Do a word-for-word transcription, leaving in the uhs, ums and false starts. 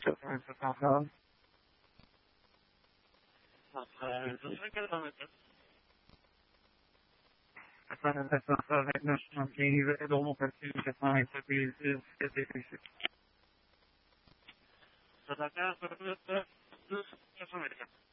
soixante-quatorze. Après, deux cent quatre-vingt-quatre. quatre-vingt-sept, vingt-neuf, soixante-quinze, dans mon calcul, quatre-vingt-sept, dix-sept, Ça va faire deux cent quatre-vingt-quatre.